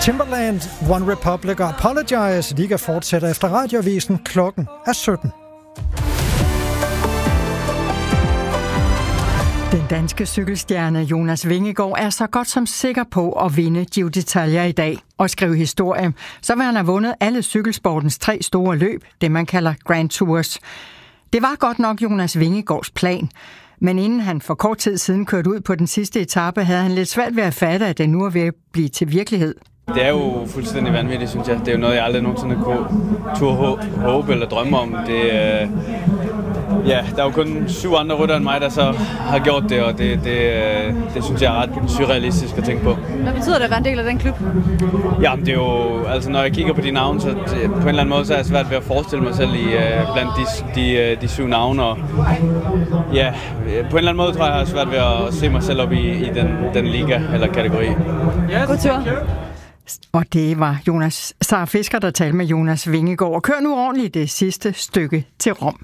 Timbaland, One Republic og Apologize. Liga fortsætter efter Radioavisen. Klokken er 17. Den danske cykelstjerne Jonas Vingegaard er så godt som sikker på at vinde Giro d'Italia i dag og skrive historie. Så vil han have vundet alle cykelsportens 3 store løb, det man kalder Grand Tours. Det var godt nok Jonas Vingegaards plan. Men inden han for kort tid siden kørte ud på den sidste etape, havde han lidt svært ved at fatte, at det nu er ved at blive til virkelighed. Det er jo fuldstændig vanvittigt, synes jeg. Det er jo noget, jeg aldrig nogensinde kunne håbe eller drømme om. Der er jo kun 7 andre ryttere end mig, der så har gjort det, og det synes jeg er ret surrealistisk at tænke på. Hvad betyder det at være en del af den klub? Jamen det er jo, altså når jeg kigger på de navne, så på en eller anden måde så er jeg svært ved at forestille mig selv blandt de 7 navne. Og ja, på en eller anden måde tror jeg, jeg har svært ved at se mig selv op i den liga eller kategori. God tur. Og det var Sara Fisker, der talte med Jonas Vingegaard. Og kør nu ordentligt det sidste stykke til Rom.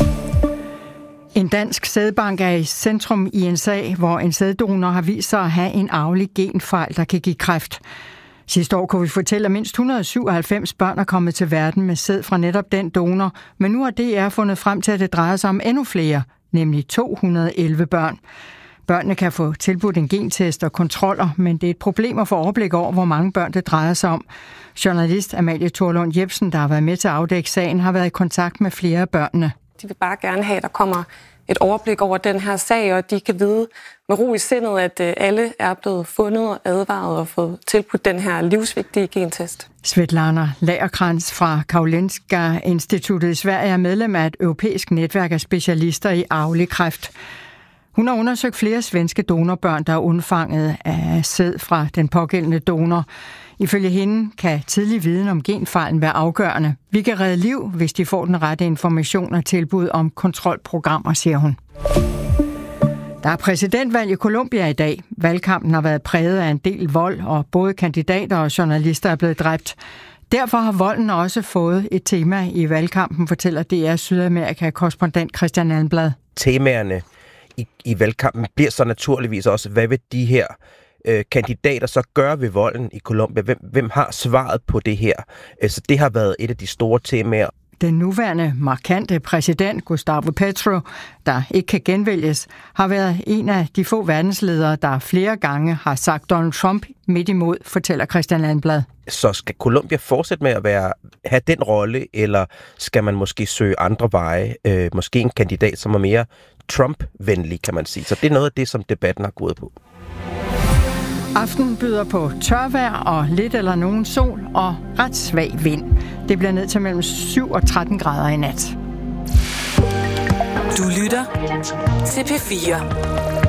En dansk sædbank er i centrum i en sag, hvor en sæddonor har vist sig at have en arvelig genfejl, der kan give kræft. Sidste år kunne vi fortælle, at mindst 197 børn er kommet til verden med sæd fra netop den donor, men nu har DR fundet frem til, at det drejer sig om endnu flere, nemlig 211 børn. Børnene kan få tilbudt en gentest og kontroller, men det er et problem at få overblik over, hvor mange børn det drejer sig om. Journalist Amalie Thorlund Jebsen, der har været med til at afdække sagen, har været i kontakt med flere af børnene. De vil bare gerne have, at der kommer et overblik over den her sag, og de kan vide med ro i sindet, at alle er blevet fundet og advaret og fået tilbudt den her livsvigtige gentest. Svetlana Lagerkrantz fra Karolinska Instituttet i Sverige er medlem af et europæisk netværk af specialister i arvelig kræft. Hun har undersøgt flere svenske donorbørn, der er undfanget af sæd fra den pågældende donor. Ifølge hende kan tidlig viden om genfejlen være afgørende. Vi kan redde liv, hvis de får den rette information og tilbud om kontrolprogrammer, siger hun. Der er præsidentvalg i Colombia i dag. Valgkampen har været præget af en del vold, og både kandidater og journalister er blevet dræbt. Derfor har volden også fået et tema i valgkampen, fortæller DR Sydamerika-korrespondent Christian Almblad. Temaerne i valgkampen bliver så naturligvis også, hvad vil de her kandidater så gøre ved volden i Colombia? Hvem har svaret på det her? Så det har været et af de store temaer. Den nuværende markante præsident, Gustavo Petro, der ikke kan genvælges, har været en af de få verdensledere, der flere gange har sagt Donald Trump midt imod, fortæller Christian Almblad. Så skal Colombia fortsætte med at have den rolle, eller skal man måske søge andre veje? Måske en kandidat, som er mere Trump-venlig, kan man sige. Så det er noget af det, som debatten har gået på. Aftenen byder på tørvejr og lidt eller nogen sol og ret svag vind. Det bliver ned til mellem 7 og 13 grader i nat. Du lytter til P4.